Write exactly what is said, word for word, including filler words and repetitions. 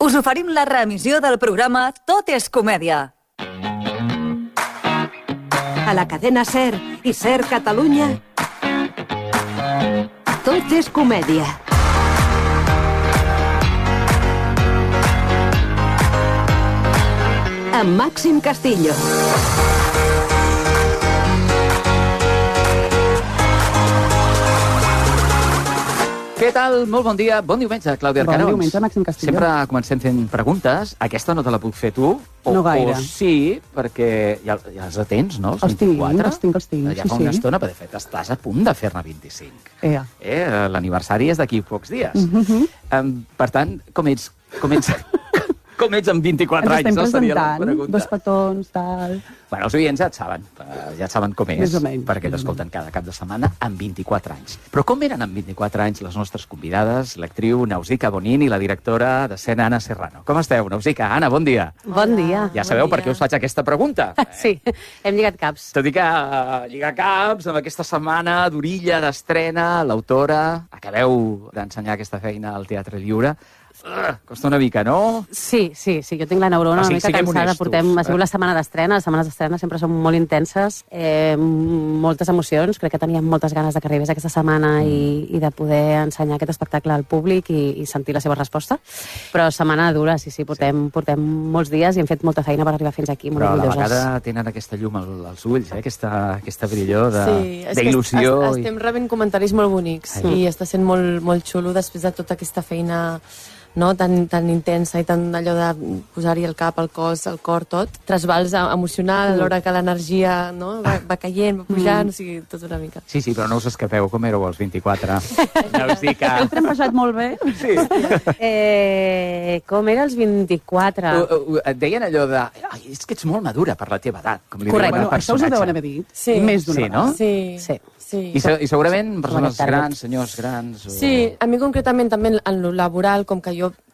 us oferim la reemissió del programa Tot és comèdia. A la cadena SER i SER Catalunya, Tot és comèdia. Amb Màxim Castillo. Què tal? Molt bon dia. Bon diumenge, Clàudia Arcanons. Bon diumenge, Màxim Castillo. Sempre comencem fent preguntes. Aquesta no te la puc fer tu. O, no gaire. O sí, perquè ja, ja els atents, no? Els, els tinc, vint-i-quatre. els tinc, els tinc. Ja sí, fa una sí. estona, perquè de fet estàs a punt de fer-ne vint-i-cinc. Ea. Eh, L'aniversari és d'aquí pocs dies. Mm -hmm. um, per tant, com ets... Com ets... Com ets amb vint-i-quatre Ens anys? estem No seria la presentant, pregunta. dos petons, tal... Bueno, els oients ja et saben, eh, ja et saben com és, Més o menys. perquè t'escolten cada cap de setmana amb vint-i-quatre anys. Però com eren amb vint-i-quatre anys les nostres convidades, l'actriu Nausica Bonin i la directora d'escena Anna Serrano? Com esteu, Nausica? Anna, bon dia. Bon dia. Ja sabeu bon per què us faig aquesta pregunta. Eh? Sí, hem lligat caps. Tot i que uh, lligar caps amb aquesta setmana d'orilla, d'estrena, l'autora, acabeu d'ensenyar aquesta feina al Teatre Lliure. Uh, costa una mica, no? Sí, sí, sí, jo tinc la neurona O sigui, una mica siguem cansada. honestos. Portem, ha sigut la setmana d'estrena, les setmanes d'estrena sempre són molt intenses, eh, moltes emocions, crec que teníem moltes ganes de que arribés aquesta setmana mm. i, i de poder ensenyar aquest espectacle al públic i, i sentir la seva resposta. Però setmana dura, sí, sí, portem, sí. portem molts dies i hem fet molta feina per arribar fins aquí, molt Però a la orgulloses. vegada tenen aquesta llum al, als ulls, eh? aquesta, aquesta brillor Sí, és que d'il·lusió. est- estem rebent comentaris molt bonics Ai. i està sent molt, molt xulo després de tota aquesta feina, no, tan, tan intensa i tan allò de posar-hi el cap, el cos, el cor, tot. Trasbals emocional, a l'hora que l'energia, no, va, va caient, va pujant, mm. o sigui, tot una mica. Sí, sí, però no us escapeu, com éreu als vint-i-quatre? Nausica. Heu trempejat molt bé. Sí. Eh, com era els vint-i-quatre? Uh, uh, et deien allò de... Ai, és que ets molt madura per la teva edat, com li Correcte. diuen al Bueno, això us ho personatge. deuen haver dit. Sí. Més d'una Sí, vegada. no? Sí, Sí. sí. I, se, I segurament persones Bona tarda. grans, senyors grans... O... Sí, a mi concretament també en lo laboral, com que jo